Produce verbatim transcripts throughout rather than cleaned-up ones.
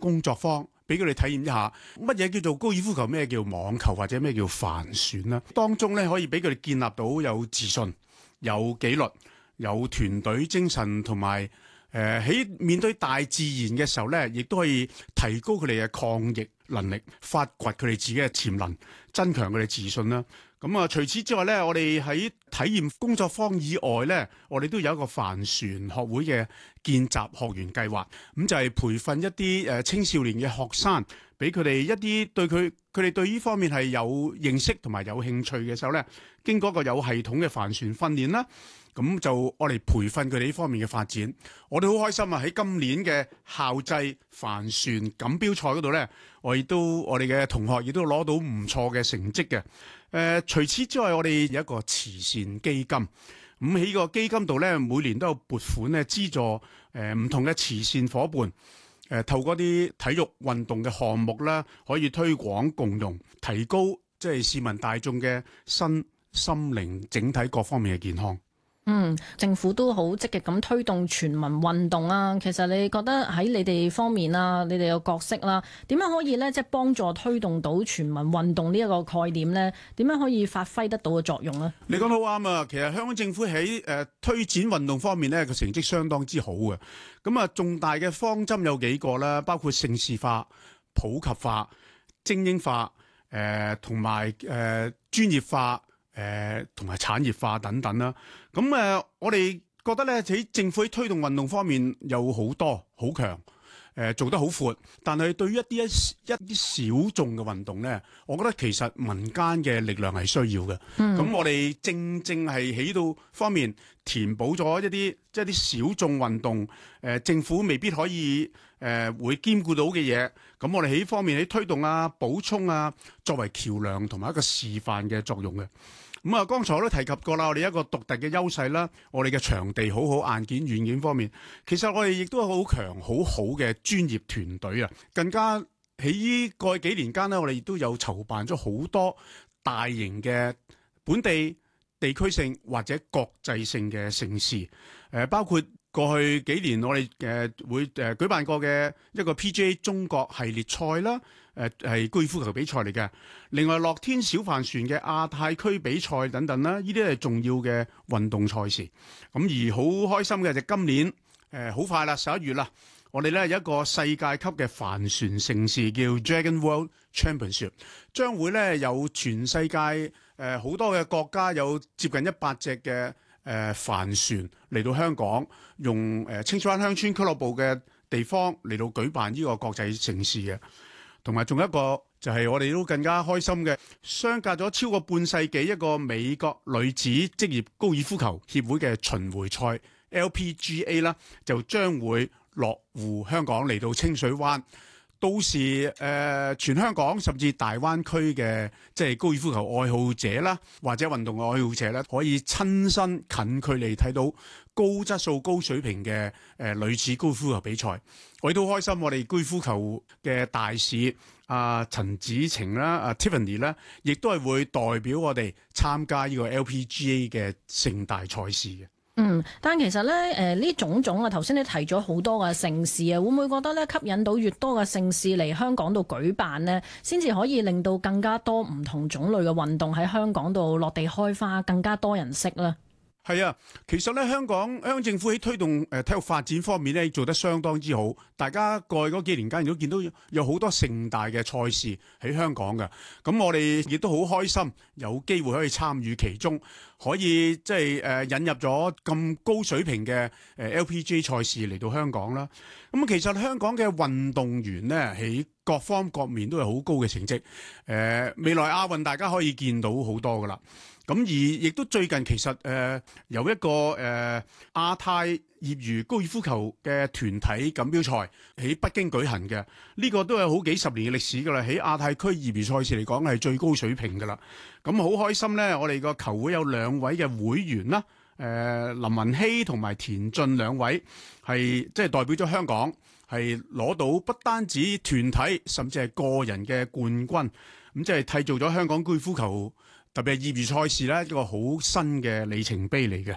工作坊，俾佢哋體驗一下乜嘢叫做高爾夫球，咩叫網球或者咩叫帆船啦。當中咧可以俾佢哋建立到有自信、有紀律、有團隊精神，同埋誒喺面對大自然嘅時候咧，亦都可以提高佢哋嘅抗逆能力，發掘佢哋自己嘅潛能，增強佢哋自信啦。咁啊，除此之外咧，我哋喺體驗工作坊以外咧，我哋都有一個帆船學會嘅見習學員計劃，咁就係培訓一啲誒青少年嘅學生，俾佢哋一啲對佢佢哋對呢方面係有認識同埋有興趣嘅時候咧，經過一個有系統嘅帆船訓練啦。咁就我哋培訓佢哋呢方面嘅發展，我哋好開心啊！喺今年嘅校際帆船錦標賽嗰度咧，我亦都我哋嘅同學亦都攞到唔錯嘅成績嘅。誒、呃，除此之外，我哋有一個慈善基金，咁喺呢個基金度咧，每年都有撥款咧資助誒唔、呃、同嘅慈善夥伴，誒、呃、透過啲體育運動嘅項目啦，可以推廣共融，提高即係市民大眾嘅身心靈整體各方面嘅健康。 嗯，政府都好積極咁推動全民運動啊。其實你覺得喺你哋方面啊，你哋嘅角色啦，點樣可以咧，即係幫助推動到全民運動呢一個概念咧？點樣可以發揮得到嘅作用咧？ 你講得好啱啊！其實香港政府喺誒、呃、推展運動方面咧，個成績相當之好嘅。咁啊，重大嘅方針有幾個啦，包括盛事化、普及化、精英化，誒同埋誒專業化。誒同埋產業化等等啦，咁誒、呃、我哋覺得咧喺政府喺推動運動方面有好多好強，誒、呃、做得好闊，但係對於一啲一一啲小眾嘅運動咧，我覺得其實民間嘅力量係需要嘅。咁、嗯、我哋正正係起到方面填補咗一啲即係啲小眾運動，誒、呃、政府未必可以誒、呃、會兼顧到嘅嘢。咁我哋喺呢方面喺推動啊、補充啊，作為橋梁同埋一個示範嘅作用嘅。咁啊，剛才我都提及過啦，我哋一個獨特嘅優勢啦，我哋嘅場地好好，硬件、軟件方面，其實我哋亦都好強、好好嘅專業團隊啊。更加喺呢過去幾年間呢，我哋亦都有籌辦咗好多大型嘅本地、地區性或者國際性嘅盛事，誒包括過去幾年我哋誒會誒舉辦過嘅一個 P G A 中國系列賽啦。誒係高爾夫球比賽嚟嘅，另外樂天小帆船嘅亞太區比賽等等啦，呢啲係重要嘅運動賽事。咁而好開心嘅就今年誒好快啦，十一月啦，我哋咧有一個世界級嘅帆船盛事叫 Dragon World Championship， 將會咧有全世界誒好多嘅國家有接近一百隻嘅誒帆船嚟到香港，用誒青山灣鄉村俱樂部嘅地方嚟到舉辦呢個國際盛事嘅。同埋仲有一個就係我哋都更加開心嘅，相隔咗超過半世紀，一個美國女子職業高爾夫球協會嘅巡迴賽 L P G A 啦，就將會落戶香港嚟到清水灣。到時誒、呃，全香港甚至大灣區嘅即係高爾夫球愛好者啦，或者運動嘅愛好者咧，可以親身近距離睇到高質素、高水平嘅誒、呃、女子高爾夫球比賽。我亦都開心，我哋高爾夫球嘅大使阿陳子晴啦、阿、啊、Tiffany 啦，亦都係會代表我哋參加呢個 L P G A 嘅盛大賽事嘅。 嗯，但其實咧，誒、呃、呢種種啊，頭先你提咗好多嘅盛事啊，會唔會覺得咧吸引到越多嘅盛事嚟香港度舉辦呢？先至可以令到更加多唔同種類嘅運動喺香港度落地開花，更加多人識咧？ 係啊，其實咧香港香港政府喺推動誒體育發展方面咧做得相當之好。大家過去嗰幾年間亦都見到有好多盛大嘅賽事喺香港嘅，咁我哋亦都好開心有機會可以參與其中，可以即係誒引入咗咁高水平嘅誒 L P G A 賽事嚟到香港啦。咁其實香港嘅運動員呢，喺各方各面都有好高嘅成績。誒未來亞運大家可以見到好多噶啦。咁而亦都最近其實誒、呃、有一個誒、呃、亞太業餘高爾夫球嘅團體錦標賽喺北京舉行嘅，呢、這個都有好幾十年嘅歷史㗎啦。喺亞太區業餘賽事嚟講係最高水平㗎啦。咁好開心咧，我哋個球會有兩位嘅會員啦，誒、呃、林文希同埋田進兩位係即係代表咗香港係攞到不單止團體甚至係個人嘅冠軍，咁即係締造咗香港高爾夫球特別係業餘賽事咧一個好新嘅里程碑嚟嘅。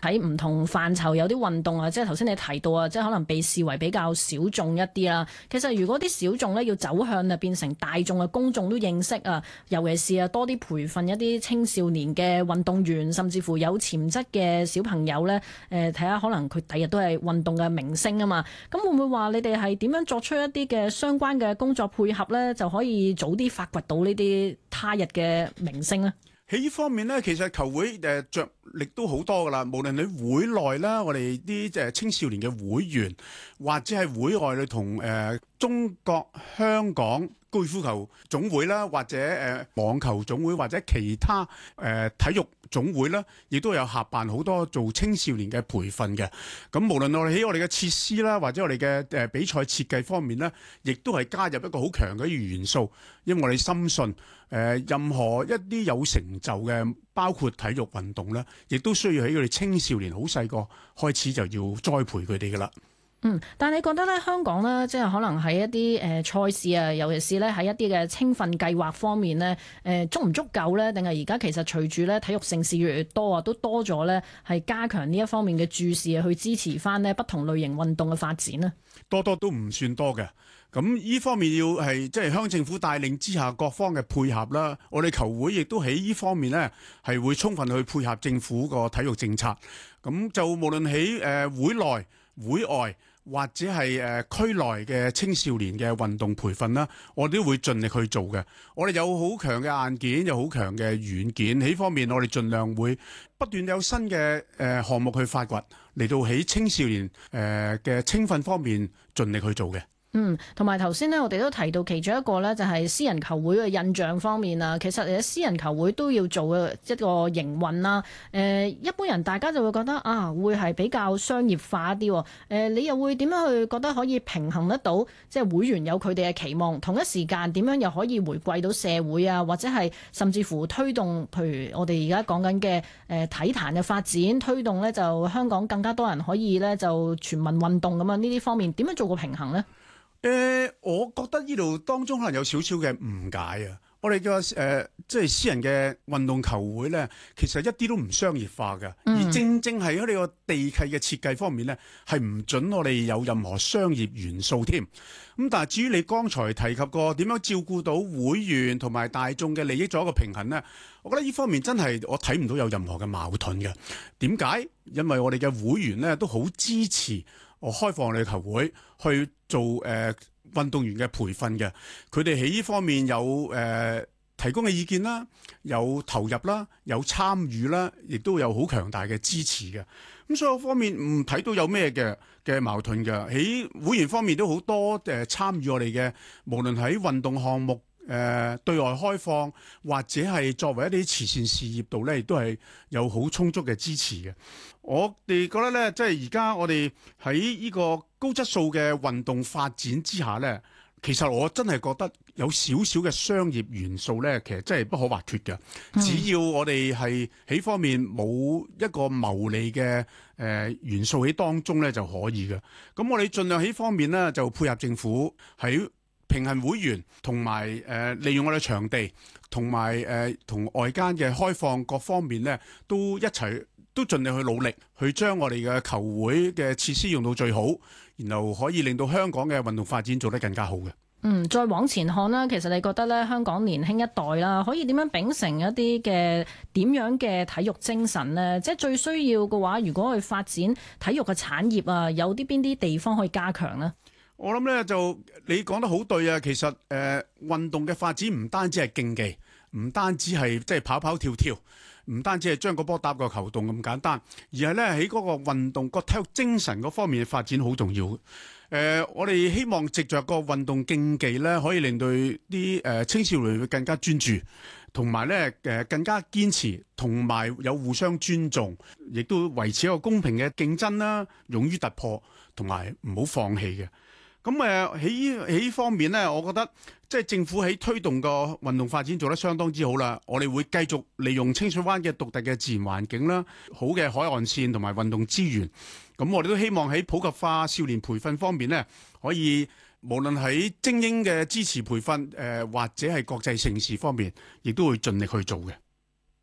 喺唔同範疇有啲運動啊，即係頭先你提到啊，即係可能被視為比較小眾一啲啦。其實如果啲小眾咧要走向啊變成大眾嘅公眾都認識啊，尤其是啊多啲培訓一啲青少年嘅運動員，甚至乎有潛質嘅小朋友咧，誒睇下可能佢第日都係運動嘅明星啊嘛。咁會唔會話你哋係點樣作出一啲嘅相關嘅工作配合咧，就可以早啲發掘到呢啲他日嘅明星咧？ 喺呢方面咧，其實球會誒着力都好多噶啦。無論你會內啦，我哋啲誒青少年嘅會員，或者係會外你同誒中國香港高爾夫球總會啦，或者誒網球總會，或者其他誒體育總會啦，亦都有合辦好多做青少年嘅培訓嘅。咁無論我哋喺我哋嘅設施啦，或者我哋嘅誒比賽設計方面咧，亦都係加入一個好強嘅元素，因為我哋深信誒任何一啲有成就嘅，包括體育運動咧，亦都需要喺佢哋青少年好細個開始就要栽培佢哋噶啦。 嗯，但係你覺得咧，香港咧，即係可能喺一啲誒賽事啊，尤其是咧喺一啲嘅青訓計劃方面咧，誒、呃、足唔足夠咧？定係而家其實隨住咧體育盛事越嚟越多啊，都多咗咧係加強呢一方面嘅注視啊，去支持翻呢不同類型運動嘅發展呢？ 多多都唔算多嘅。咁呢方面要係即係鄉政府帶領之下，各方嘅配合啦。我哋球會亦都喺呢方面咧係會充分去配合政府個體育政策。咁就無論喺誒會內會外，或者係誒區內嘅青少年嘅運動培訓啦，我哋都會盡力去做嘅。我哋有好強嘅硬件，有好強嘅軟件，喺方面我哋盡量會不斷有新嘅誒項目去發掘，嚟到喺青少年誒嘅青訓方面盡力去做嘅。 嗯，同埋頭先呢，我哋都提到其中一個呢，就係私人球會嘅印象方面啊。其實誒，私人球會都要做嘅一個營運啦。誒、呃，一般人大家就會覺得啊，會係比較商業化一啲。誒、呃，你又會點樣去覺得可以平衡得到，即係會員有佢哋嘅期望，同一時間點樣又可以回饋到社會啊，或者係甚至乎推動，譬如我哋而家講緊嘅誒體壇嘅發展，推動呢就香港更加多人可以呢就全民運動咁樣，呢啲方面點樣做個平衡呢？ 誒、呃，我覺得呢度當中可能有少少嘅誤解啊！我哋嘅誒，即係私人嘅運動球會咧，其實一啲都唔商業化嘅，嗯、而正正係喺呢個地契嘅設計方面咧，係唔準我哋有任何商業元素添。咁但係至於你剛才提及過點樣照顧到會員同埋大眾嘅利益做一個平衡咧，我覺得呢方面真係我睇唔到有任何嘅矛盾嘅。點解？因為我哋嘅會員咧都好支持我開放我哋嘅球會去做誒、呃、運動員嘅培訓嘅，佢哋喺呢方面有誒、呃、提供嘅意見啦，有投入啦，有參與啦，亦都有好強大嘅支持嘅。咁所有方面唔睇到有咩嘅嘅矛盾嘅。喺會員方面都好多誒參與我哋嘅，無論喺運動項目誒、呃、對外開放，或者係作為一啲慈善事業度咧，亦都係有好充足嘅支持嘅。我哋覺得咧，即係而家我哋喺呢個高質素嘅運動發展之下咧，其實我真係覺得有少少嘅商業元素咧，其實真係不可或缺嘅。嗯、只要我哋係喺方面冇一個牟利嘅誒、呃、元素喺當中咧，就可以嘅。咁我哋盡量喺方面咧，就配合政府喺平衡會員同埋誒利用我哋場地，同埋誒同外間嘅開放各方面咧，都一齊。都盡力去努力，去將我哋嘅球會嘅設施用到最好，然後可以令到香港嘅運動發展做得更加好嘅。 嗯，再往前看啦，其實你覺得咧，香港年輕一代啦，可以點樣秉承一啲嘅點樣嘅體育精神呢？即係最需要嘅話，如果去發展體育嘅產業啊，有啲邊啲地方可以加強呢？ 我諗咧就你講得好對啊！其實誒、呃、運動嘅發展唔單止係競技，唔單止係即係跑跑跳跳。唔單止係將個波搭個球洞咁簡單，而係咧喺嗰個運動個體育精神嗰方面嘅發展好重要。誒、呃，我哋希望藉着個運動競技咧，可以令到啲誒青少年會更加專注，同埋咧誒更加堅持，同埋有互相尊重，亦都維持一個公平嘅競爭啦，勇於突破，同埋唔好放棄嘅。咁誒喺喺呢方面咧，我覺得即係政府喺推動個運動發展做得相當之好啦。我哋會繼續利用清水灣嘅獨特嘅自然環境啦，好嘅海岸線同埋運動資源。咁我哋都希望喺普及化少年培訓方面咧，可以無論喺精英嘅支持培訓誒、呃，或者係國際盛事方面，亦都會盡力去做嘅。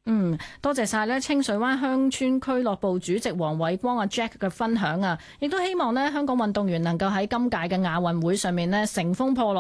嗯，多謝晒咧清水灣鄉村俱樂部主席黃偉光阿 Jack 嘅分享啊，亦都希望咧香港運動員能夠喺今屆嘅亞運會上面咧乘風破浪。